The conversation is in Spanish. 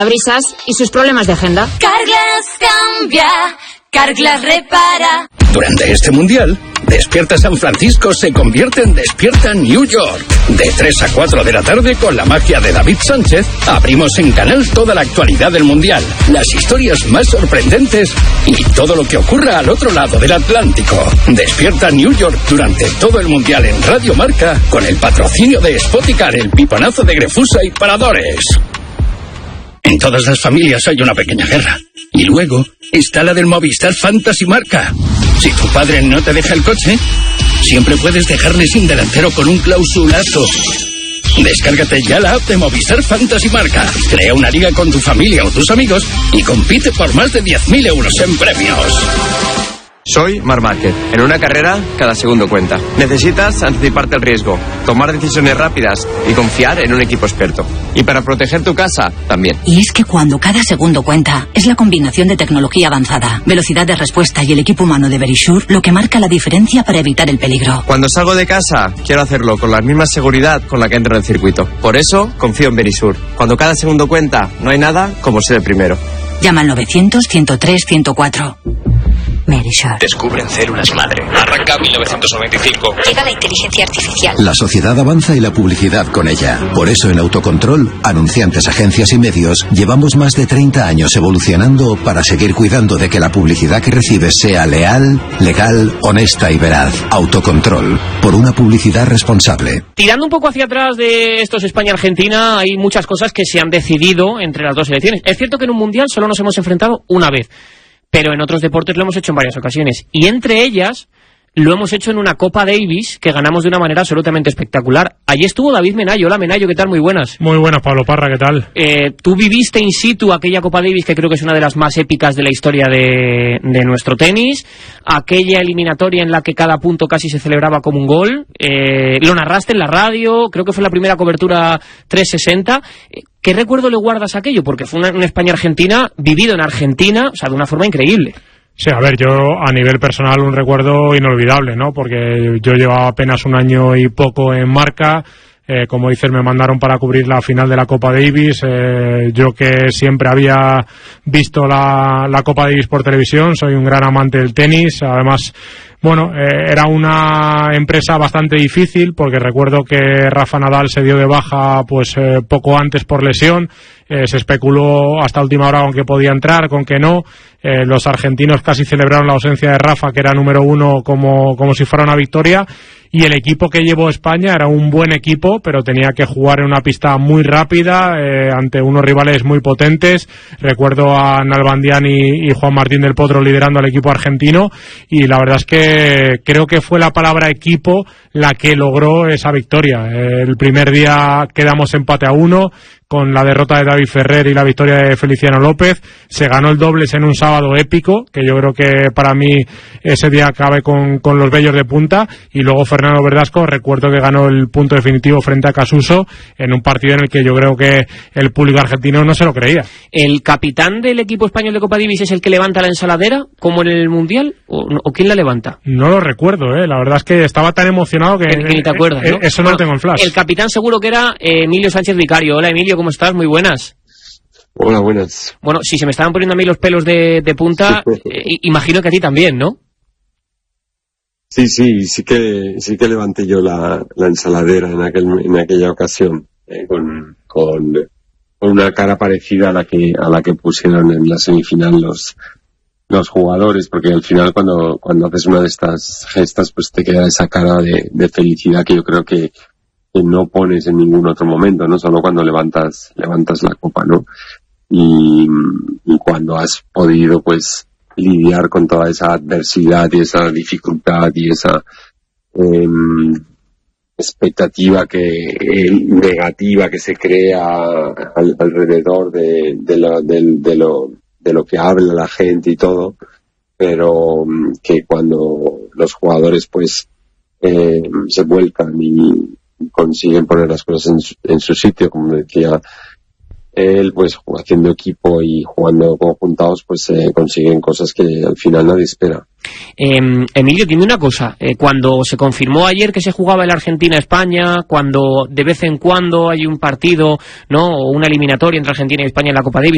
Brisas y sus problemas de agenda. Carglass cambia, Carglass repara. Durante este mundial, Despierta San Francisco se convierte en Despierta New York. De 3 a 4 de la tarde, con la magia de David Sánchez, abrimos en Canal toda la actualidad del mundial, las historias más sorprendentes y todo lo que ocurra al otro lado del Atlántico. Despierta New York durante todo el mundial en Radio Marca, con el patrocinio de Spoticar, el piponazo de Grefusa y Paradores. En todas las familias hay una pequeña guerra. Y luego está la del Movistar Fantasy Marca. Si tu padre no te deja el coche, siempre puedes dejarle sin delantero con un clausulazo. Descárgate ya la app de Movistar Fantasy Marca. Crea una liga con tu familia o tus amigos y compite por más de 10.000 euros en premios. Soy Marc Márquez. En una carrera, cada segundo cuenta. Necesitas anticiparte al riesgo, tomar decisiones rápidas y confiar en un equipo experto. Y para proteger tu casa, también. Y es que cuando cada segundo cuenta, es la combinación de tecnología avanzada, velocidad de respuesta y el equipo humano de Verisure lo que marca la diferencia para evitar el peligro. Cuando salgo de casa, quiero hacerlo con la misma seguridad con la que entro en el circuito. Por eso, confío en Verisure. Cuando cada segundo cuenta, no hay nada como ser el primero. Llama al 900-103-104. Verisure. Descubren células madre. Arranca 1995. Llega la inteligencia artificial. La sociedad avanza y la publicidad con ella. Por eso en Autocontrol, anunciantes, agencias y medios, llevamos más de 30 años evolucionando para seguir cuidando de que la publicidad que recibes sea leal, legal, honesta y veraz. Autocontrol, por una publicidad responsable. Tirando un poco hacia atrás de estos España-Argentina, hay muchas cosas que se han decidido entre las dos selecciones. Es cierto que en un mundial solo nos hemos enfrentado una vez, pero en otros deportes lo hemos hecho en varias ocasiones. Y entre ellas, lo hemos hecho en una Copa Davis que ganamos de una manera absolutamente espectacular. Allí estuvo David Menayo. Hola, Menayo, ¿qué tal? Muy buenas. Muy buenas, Pablo Parra, ¿qué tal? Tú viviste in situ aquella Copa Davis que creo que es una de las más épicas de la historia de nuestro tenis. Aquella eliminatoria en la que cada punto casi se celebraba como un gol. Lo narraste en la radio, creo que fue la primera cobertura 360. ¿Qué recuerdo le guardas a aquello? Porque fue una España-Argentina vivido en Argentina, o sea, de una forma increíble. Sí, a ver, yo a nivel personal un recuerdo inolvidable, ¿no? Porque yo llevaba apenas un año y poco en Marca. Como dices, me mandaron para cubrir la final de la Copa Davis. Yo que siempre había visto la Copa Davis por televisión, soy un gran amante del tenis. Además, bueno, era una empresa bastante difícil porque recuerdo que Rafa Nadal se dio de baja pues poco antes por lesión. Se especuló hasta última hora con que podía entrar, con que no. Los argentinos casi celebraron la ausencia de Rafa, que era número uno, como si fuera una victoria. Y el equipo que llevó España era un buen equipo, pero tenía que jugar en una pista muy rápida, ante unos rivales muy potentes. Recuerdo a Nalbandián y Juan Martín del Potro liderando al equipo argentino, y la verdad es que creo que fue la palabra equipo la que logró esa victoria. El primer día quedamos empate a 1, con la derrota de David Ferrer y la victoria de Feliciano López. Se ganó el dobles en un sábado épico, que yo creo que para mí ese día acabé con los vellos de punta, y luego Fernando Verdasco, recuerdo que ganó el punto definitivo frente a Casuso, en un partido en el que yo creo que el público argentino no se lo creía. ¿El capitán del equipo español de Copa Davis es el que levanta la ensaladera, como en el Mundial, o quién la levanta? No lo recuerdo, la verdad es que estaba tan emocionado que ni te acuerdas, ¿no? Eso no lo tengo en flash. El capitán seguro que era Emilio Sánchez Vicario. Hola, Emilio, ¿cómo estás? Muy buenas. Hola, buenas. Bueno, si se me estaban poniendo a mí los pelos de punta, imagino que a ti también, ¿no? Sí que levanté yo la ensaladera en aquella ocasión, con una cara parecida a la que pusieron en la semifinal los jugadores, porque al final cuando haces una de estas gestas, pues te queda esa cara de felicidad que yo creo que no pones en ningún otro momento, no solo cuando levantas la copa, ¿no? Y cuando has podido pues lidiar con toda esa adversidad y esa dificultad y esa expectativa negativa que se crea alrededor de lo que habla la gente y todo, pero que cuando los jugadores pues se vuelcan y consiguen poner las cosas en su sitio, como decía él, pues haciendo equipo y jugando conjuntados, pues consiguen cosas que al final nadie espera. Emilio, dime una cosa, cuando se confirmó ayer que se jugaba el Argentina-España, cuando de vez en cuando hay un partido, ¿no?, o una eliminatoria entre Argentina y España en la Copa Davis,